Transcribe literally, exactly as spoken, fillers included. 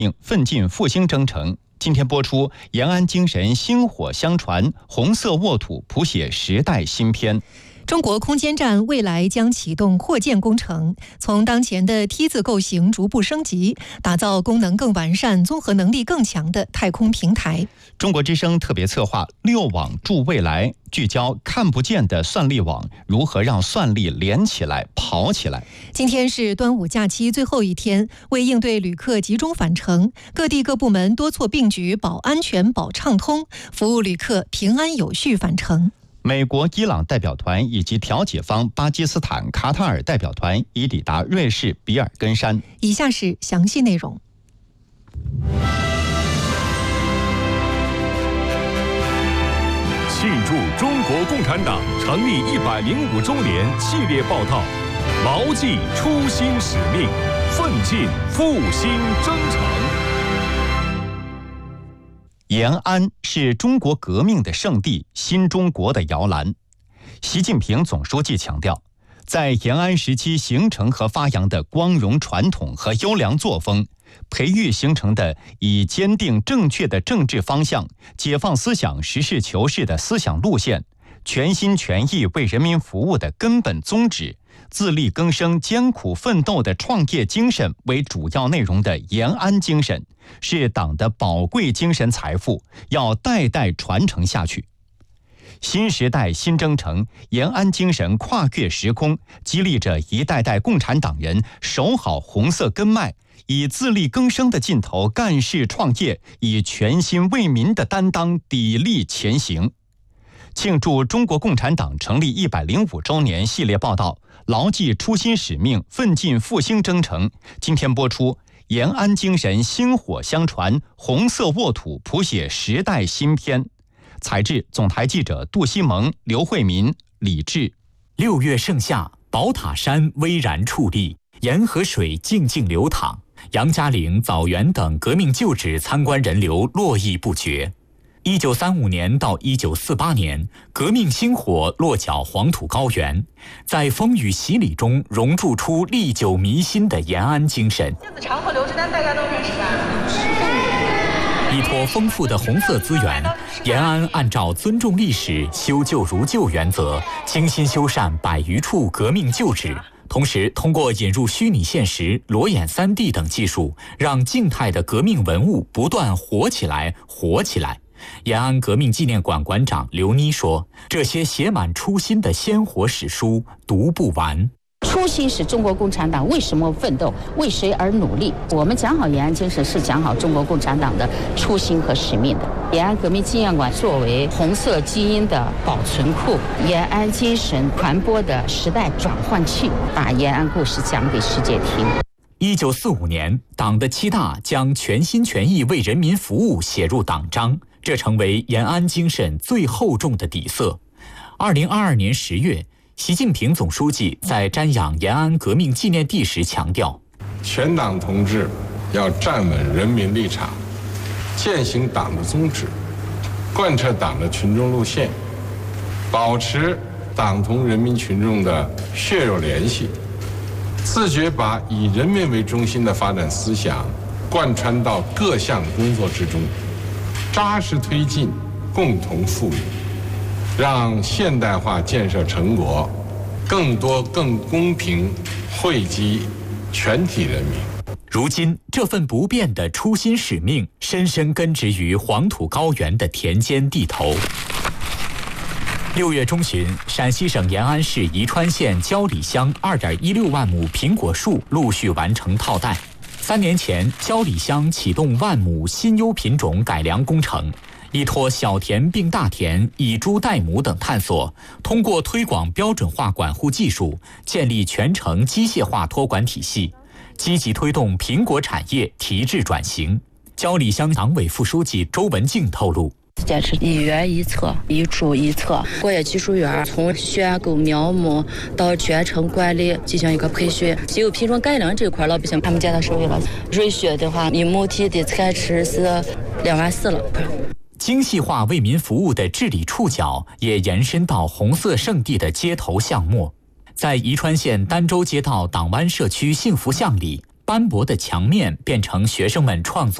命，奋进复兴征程。今天播出延安精神薪火相传，红色沃土谱写时代新篇。 中国空间站未来将启动扩建工程，从当前的梯字构型逐步升级，打造功能更完善、综合能力更强的太空平台。 中国之声特别策划六网助未来，聚焦看不见的算力网，如何让算力连起来、跑起来。 今天是端午假期最后一天，为应对旅客集中返程，各地各部门多措并举，保安全、保畅通，服务旅客平安有序返程。 美国、伊朗代表团以及调解方巴基斯坦、卡塔尔代表团已抵达瑞士比尔根山。 以下是详细内容。 庆祝中国共产党成立一百零五周年系列报道，牢记初心使命，奋进复兴征程。 延安是中国革命的圣地，新中国的摇篮。习近平总书记强调，在延安时期形成和发扬的光荣传统和优良作风，培育形成的以坚定正确的政治方向、解放思想、实事求是的思想路线、全心全意为人民服务的根本宗旨、自力更生、艰苦奋斗的创业精神为主要内容的延安精神，是党的宝贵精神财富，要代代传承下去。新时代新征程，延安精神跨越时空，激励着一代代共产党人守好红色根脉，以自力更生的劲头干事创业，以全心为民的担当砥砺前行。庆祝中国共产党成立一百零五周年系列报道，牢记初心使命，奋进复兴征程。今天播出延安精神薪火相传，红色沃土谱写时代新篇。采制总台记者杜西蒙、刘慧民、李志。 六月盛夏，宝塔山巍然矗立，沿河水静静流淌，杨家岭、枣园等革命旧址参观人流络绎不绝。一九三五年到一九四八年，革命星火落脚黄土高原，在风雨洗礼中熔铸出历久弥新的延安精神。 杏子长和刘志丹大家都认识吧？ 依托丰富的红色资源，延安按照尊重历史、修旧如旧原则，精心修缮百余处革命旧址。同时，通过引入虚拟现实、裸眼 三 D 等技术，让静态的革命文物不断活起来、活起来。延安革命纪念馆馆长刘妮说：“这些写满初心的鲜活史书读不完。” 初心是中国共产党为什么奋斗，为谁而努力。我们讲好延安精神，是讲好中国共产党的初心和使命的。延安革命纪念馆作为红色基因的保存库，延安精神传播的时代转换器，把延安故事讲给世界听。 一九四五年，党的七大将全心全意为人民服务写入党章，这成为延安精神最厚重的底色。二零二二年十月，习近平总书记在瞻仰延安革命纪念地时强调， 全党同志要站稳人民立场，践行党的宗旨，贯彻党的群众路线，保持党同人民群众的血肉联系，自觉把以人民为中心的发展思想贯穿到各项工作之中，扎实推进共同富裕，让现代化建设成果更多更公平惠及全体人民。 如今，这份不变的初心使命深深根植于黄土高原的田间地头。六月中旬，陕西省延安市宜川县焦里乡 二点一六万亩苹果树陆续完成套袋。三年前，焦里乡启动万亩新优品种改良工程，依托小田并大田、以猪代母等探索，通过推广标准化管护技术，建立全程机械化托管体系，积极推动苹果产业提质转型。焦里乡党委副书记周文静透露， 坚持一园一策，一株一策。果业技术园从选购苗木到全程管理进行一个培训。稀有品种改良这块，老百姓他们接到手里了。瑞雪的话，一亩地的产值是两万四了。 精细化为民服务的治理触角也延伸到红色圣地的街头巷陌。在宜川县儋州街道党湾社区幸福巷里， 斑驳的墙面变成学生们创作